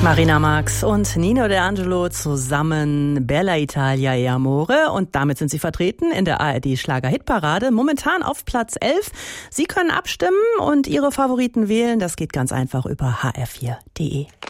Marina Marx und Nino De Angelo zusammen Bella Italia e Amore, und damit sind sie vertreten in der ARD Schlager-Hitparade, momentan auf Platz 11. Sie können abstimmen und Ihre Favoriten wählen, das geht ganz einfach über hr4.de.